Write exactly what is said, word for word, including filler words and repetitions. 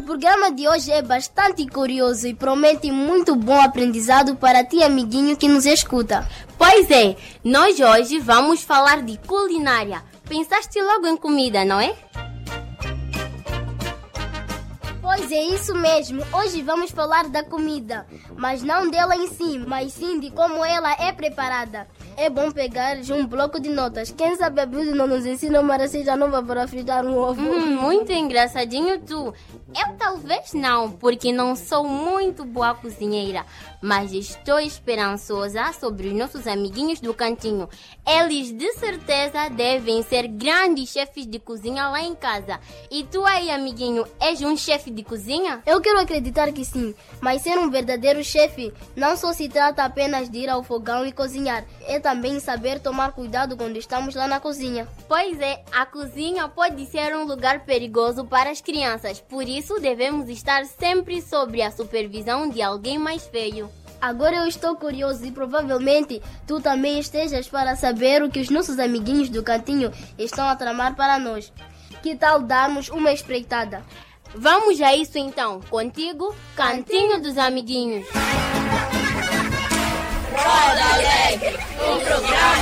programa de hoje é bastante curioso e promete muito bom aprendizado para ti, amiguinho, que nos escuta. Pois é, nós hoje vamos falar de culinária. Pensaste logo em comida, não é? Pois é, isso mesmo. Hoje vamos falar da comida, mas não dela em si, mas sim de como ela é preparada. É bom pegar um bloco de notas. Quem sabe a Bíblia não nos ensina uma receita nova para fritar um ovo. Hum, muito engraçadinho tu. Eu talvez não, porque não sou muito boa cozinheira, mas estou esperançosa sobre os nossos amiguinhos do cantinho. Eles de certeza devem ser grandes chefes de cozinha lá em casa. E tu aí, amiguinho, és um chefe de cozinha? Eu quero acreditar que sim, mas ser um verdadeiro chefe não só se trata apenas de ir ao fogão e cozinhar, é também saber tomar cuidado quando estamos lá na cozinha. Pois é, a cozinha pode ser um lugar perigoso para as crianças, por isso devemos estar sempre sob a supervisão de alguém mais feio. Agora eu estou curioso e provavelmente tu também estejas para saber o que os nossos amiguinhos do cantinho estão a tramar para nós. Que tal darmos uma espreitada? Vamos a isso então, contigo, Cantinho dos Amiguinhos. Roda Alegre, um programa